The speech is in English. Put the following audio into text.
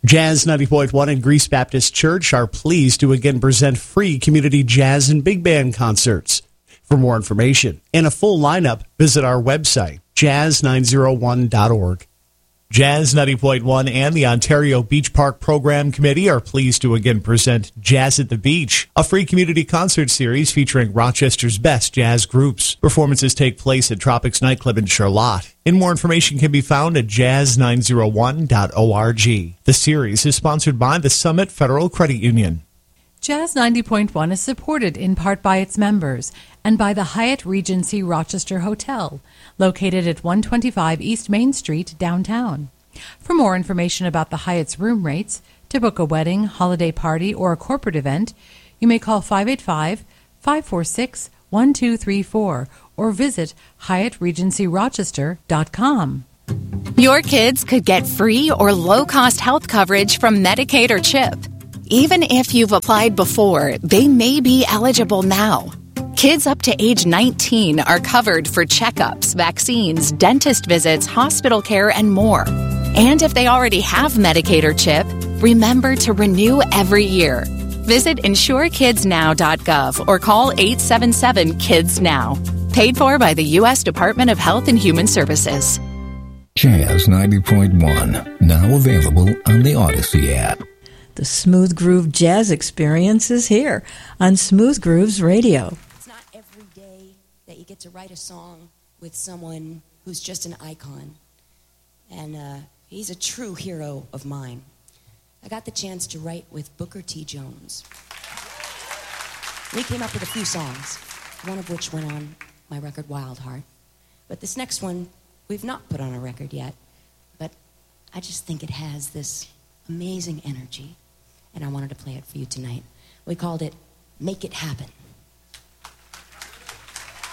Jazz 90.1 and Greece Baptist Church are pleased to again present free community jazz and big band concerts. For more information and a full lineup, visit our website, jazz901.org. Jazz 90.1 and the Ontario Beach Park Program Committee are pleased to again present Jazz at the Beach, a free community concert series featuring Rochester's best jazz groups. Performances take place at Tropics Nightclub in Charlotte. And more information can be found at jazz901.org. The series is sponsored by the Summit Federal Credit Union. Jazz 90.1 is supported in part by its members and by the Hyatt Regency Rochester Hotel, located at 125 East Main Street, downtown. For more information about the Hyatt's room rates, to book a wedding, holiday party, or a corporate event, you may call 585-546-1234 or visit HyattRegencyRochester.com. Your kids could get free or low-cost health coverage from Medicaid or CHIP. Even if you've applied before, they may be eligible now. Kids up to age 19 are covered for checkups, vaccines, dentist visits, hospital care, and more. And if they already have Medicaid or CHIP, remember to renew every year. Visit insurekidsnow.gov or call 877-KIDS-NOW. Paid for by the U.S. Department of Health and Human Services. Jazz 90.1, now available on the Odyssey app. The Smooth Groove Jazz Experience is here on Smooth Grooves Radio. It's not every day that you get to write a song with someone who's just an icon. And he's a true hero of mine. I got the chance to write with Booker T. Jones. We came up with a few songs, one of which went on my record Wild Heart. But this next one, we've not put on a record yet. But I just think it has this amazing energy. And I wanted to play it for you tonight. We called it Make It Happen.